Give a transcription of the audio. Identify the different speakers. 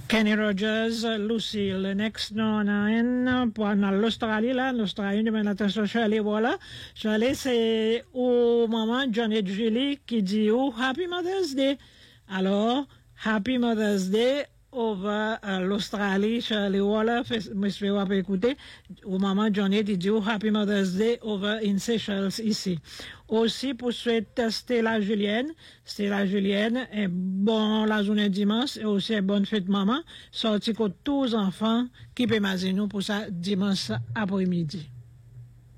Speaker 1: Kenny Rogers, Lucy Lennox, pour l'Australie, là, l'Australie, je mets l'attention, Shirley, voilà. Shirley, c'est au maman, John et Julie, qui dit, oh, Happy Mother's Day. Alors, Happy Mother's Day over l'Australie, Shirley Waller, monsieur, on peut écouter, au maman, John et dit, oh, Happy Mother's Day over in Seychelles, ici. Aussi, pour souhaiter Stella Julienne, et bon la journée dimanche, et aussi une bonne fête maman, sorti que tous les enfants qui peuvent nous pour ça dimanche après-midi.